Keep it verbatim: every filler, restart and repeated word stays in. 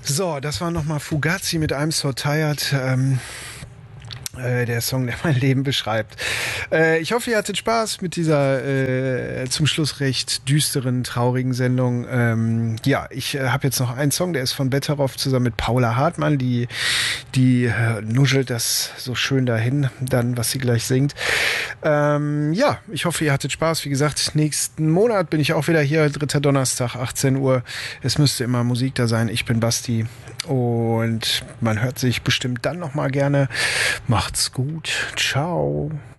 So, das war nochmal Fugazi mit I'm So Tired. Ähm, äh, der Song, der mein Leben beschreibt. Äh, ich hoffe, ihr hattet Spaß mit dieser äh, zum Schluss recht düsteren, traurigen Sendung. Ähm, ja, ich äh, habe jetzt noch einen Song, der ist von Betteroff zusammen mit Paula Hartmann. Die, die äh, nuschelt das so schön dahin, dann, was sie gleich singt. Ähm, ja, ich hoffe, ihr hattet Spaß. Wie gesagt, nächsten Monat bin ich auch wieder hier, dritter Donnerstag, achtzehn Uhr. Es müsste immer Musik da sein. Ich bin Basti und man hört sich bestimmt dann noch mal gerne. Macht's gut. Ciao.